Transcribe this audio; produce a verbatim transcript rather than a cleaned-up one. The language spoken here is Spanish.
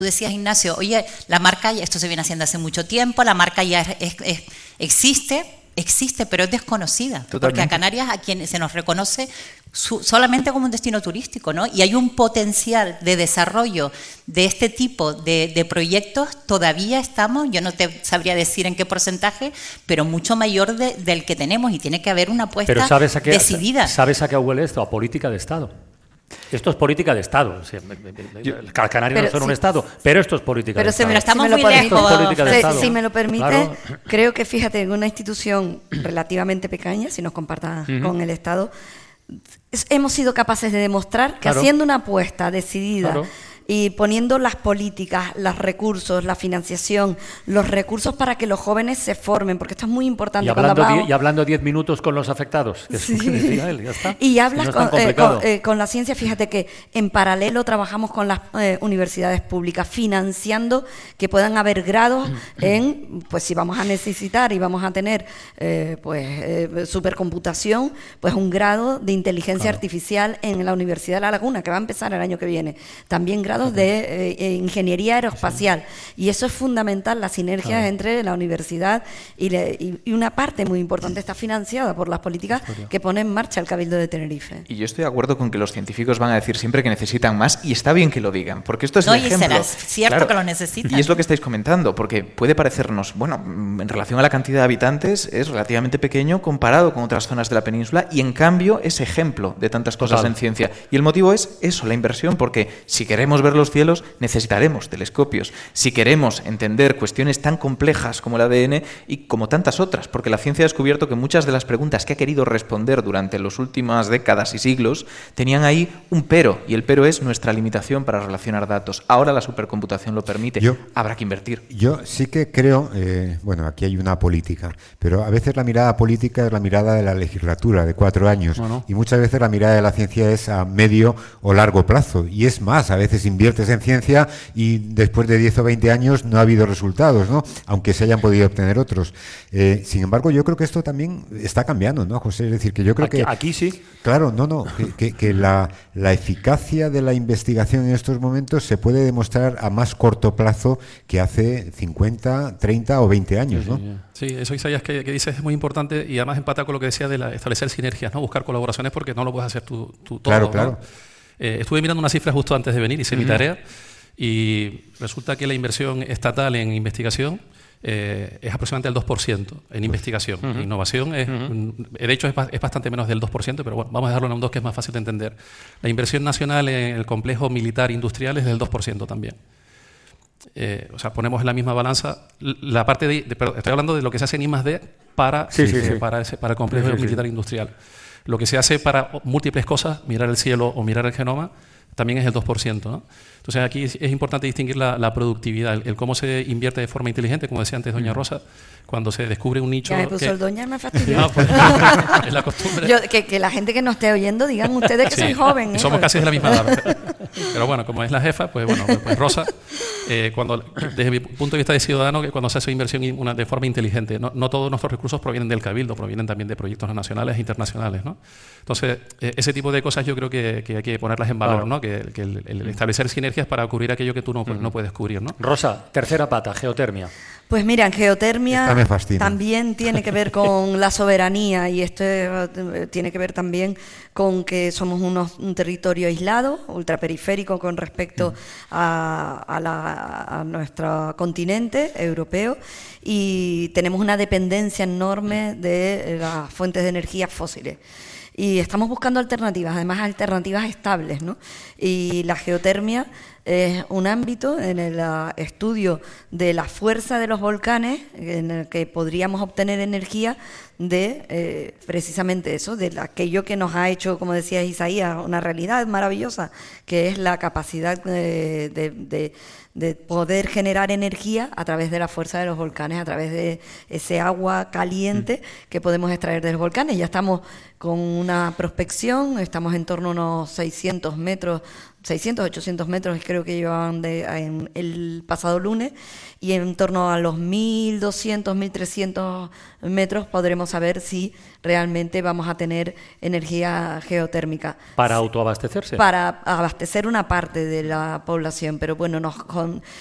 Tú decías, Ignacio, oye, la marca, esto se viene haciendo hace mucho tiempo, la marca ya es, es, es, existe, existe, pero es desconocida. Totalmente. Porque a Canarias, a quien se nos reconoce su, solamente como un destino turístico, ¿no? Y hay un potencial de desarrollo de este tipo de, de proyectos, todavía estamos, yo no te sabría decir en qué porcentaje, pero mucho mayor de, del que tenemos, y tiene que haber una apuesta pero ¿sabes a qué, decidida. ¿Sabes a qué huele esto? A política de Estado. Esto es política de Estado. O sea, Canarias no son sí, un Estado, pero esto es política pero de Estado. Pero estamos si me muy lejos. Si, si me lo permite, claro. Creo que, fíjate, en una institución relativamente pequeña, si nos compartas uh-huh. con el Estado, hemos sido capaces de demostrar que claro. haciendo una apuesta decidida claro. y poniendo las políticas, los recursos, la financiación, los recursos para que los jóvenes se formen, porque esto es muy importante. Y hablando, hablamos... y hablando diez minutos con los afectados, que sí. es lo que decía él, ya está. Y hablas no con, eh, con, eh, con la ciencia, fíjate que en paralelo trabajamos con las eh, universidades públicas, financiando que puedan haber grados en, pues si vamos a necesitar y vamos a tener eh, pues eh, supercomputación, pues un grado de inteligencia claro. artificial en la Universidad de La Laguna, que va a empezar el año que viene. También grados de eh, ingeniería aeroespacial, sí. y eso es fundamental, la sinergia claro. entre la universidad y, le, y, y una parte muy importante está financiada por las políticas que pone en marcha el Cabildo de Tenerife. Y yo estoy de acuerdo con que los científicos van a decir siempre que necesitan más, y está bien que lo digan, porque esto es no, el ejemplo. Y será cierto claro, que lo necesitan. Y es lo que estáis comentando, porque puede parecernos, bueno, en relación a la cantidad de habitantes es relativamente pequeño comparado con otras zonas de la península, y en cambio es ejemplo de tantas cosas Total. en ciencia. Y el motivo es eso, la inversión, porque si queremos ver los cielos necesitaremos telescopios. Si queremos entender cuestiones tan complejas como el A D N y como tantas otras, porque la ciencia ha descubierto que muchas de las preguntas que ha querido responder durante las últimas décadas y siglos tenían ahí un pero, y el pero es nuestra limitación para relacionar datos. Ahora la supercomputación lo permite, yo, habrá que invertir. Yo sí que creo, eh, bueno, aquí hay una política, pero a veces la mirada política es la mirada de la legislatura de cuatro años, bueno. y muchas veces la mirada de la ciencia es a medio o largo plazo, y es más, a veces inviertes en ciencia y después de diez o veinte años no ha habido resultados, ¿no? Aunque se hayan podido obtener otros. Eh, sin embargo, yo creo que esto también está cambiando, ¿no, José? Es decir, que yo creo aquí, que... Aquí sí. Claro, no, no, que, que, que la, la eficacia de la investigación en estos momentos se puede demostrar a más corto plazo que hace cincuenta, treinta o veinte años, ¿no? Sí, sí, eso, Isaías, que, que dices es muy importante, y además empata con lo que decía de la, establecer sinergias, ¿no? Buscar colaboraciones, porque no lo puedes hacer tú, tú todo, Claro, ¿no? claro. Eh, estuve mirando una cifra justo antes de venir, hice uh-huh. mi tarea, y resulta que la inversión estatal en investigación eh, es aproximadamente el dos por ciento en investigación. Uh-huh. En innovación, es, uh-huh. de hecho, es, es bastante menos del dos por ciento, pero bueno, vamos a dejarlo en un dos, que es más fácil de entender. La inversión nacional en el complejo militar industrial es del dos por ciento también. Eh, o sea, ponemos en la misma balanza la parte de, de perdón, estoy hablando de lo que se hace en I más D para, sí, sí, eh, sí. para, ese, para el complejo sí, sí, militar sí. industrial. Lo que se hace para múltiples cosas, mirar el cielo o mirar el genoma, también es el dos por ciento, ¿no? Entonces aquí es, es importante distinguir la, la productividad, el, el cómo se invierte de forma inteligente, como decía antes doña Rosa, cuando se descubre un nicho... Ya me puso que... el doña, me fastidió. No, pues, es la costumbre. Yo, que, que la gente que nos esté oyendo digan ustedes que sí, soy joven. ¿eh? Somos casi de la misma edad. Pero bueno, como es la jefa, pues bueno, pues, pues Rosa, eh, cuando, desde mi punto de vista de ciudadano, que cuando se hace inversión una, de forma inteligente, no, no todos nuestros recursos provienen del Cabildo, provienen también de proyectos nacionales e internacionales, ¿no? Entonces, eh, ese tipo de cosas yo creo que, que hay que ponerlas en valor, claro. ¿no? Que, que el, el establecer sinergias para cubrir aquello que tú no, no puedes cubrir, ¿no? Rosa, tercera pata, geotermia. Pues mira, en geotermia también tiene que ver con la soberanía, y esto tiene que ver también con que somos unos, un territorio aislado, ultraperiférico con respecto a, a, la, a nuestro continente europeo, y tenemos una dependencia enorme de las fuentes de energía fósiles. Y estamos buscando alternativas, además alternativas estables, ¿no? Y la geotermia es un ámbito en el uh, estudio de la fuerza de los volcanes en el que podríamos obtener energía de eh, precisamente eso, de aquello que nos ha hecho, como decía Isaías, una realidad maravillosa, que es la capacidad de, de, de, de poder generar energía a través de la fuerza de los volcanes, a través de ese agua caliente que podemos extraer de los volcanes. Ya estamos con una prospección, estamos en torno a unos seiscientos metros seiscientos, ochocientos metros creo que llevaban de, en el pasado lunes, y en torno a los mil doscientos, mil trescientos metros podremos saber si realmente vamos a tener energía geotérmica. ¿Para autoabastecerse? Para abastecer una parte de la población, pero bueno, nos, con,